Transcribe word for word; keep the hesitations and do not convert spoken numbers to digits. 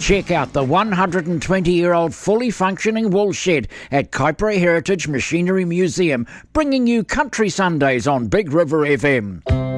Check out the one hundred twenty year old fully functioning wool shed at Kaipara Heritage Machinery Museum, bringing you Country Sundays on Big River F M.